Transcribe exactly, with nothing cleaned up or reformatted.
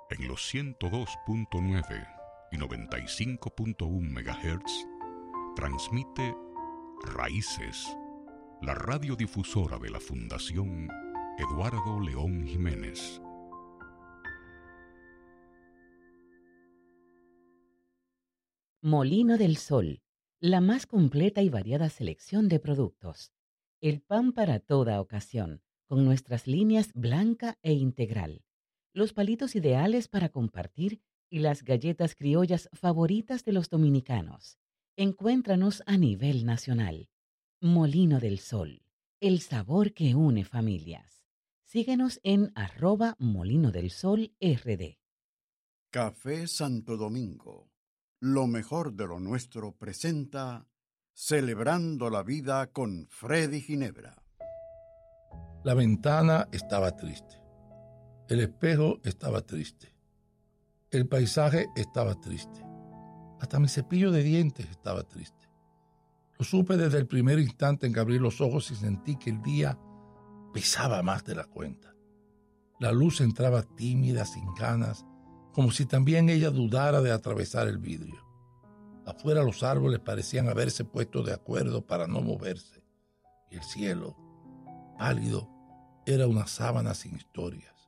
En los ciento dos punto nueve y noventa y cinco punto uno megahertz transmite Raíces, la radiodifusora de la Fundación Eduardo León Jiménez. Molino del Sol, la más completa y variada selección de productos. El pan para toda ocasión, con nuestras líneas blanca e integral. Los palitos ideales para compartir y las galletas criollas favoritas de los dominicanos. Encuéntranos a nivel nacional. Molino del Sol, el sabor que une familias. Síguenos en arroba Molino del Sol R D. Café Santo Domingo, lo mejor de lo nuestro, presenta Celebrando la Vida con Freddy Ginebra. La ventana estaba triste. El espejo estaba triste. El paisaje estaba triste. Hasta mi cepillo de dientes estaba triste. Lo supe desde el primer instante en que abrí los ojos y sentí que el día pesaba más de la cuenta. La luz entraba tímida, sin ganas, como si también ella dudara de atravesar el vidrio. Afuera los árboles parecían haberse puesto de acuerdo para no moverse, y el cielo, pálido, era una sábana sin historias.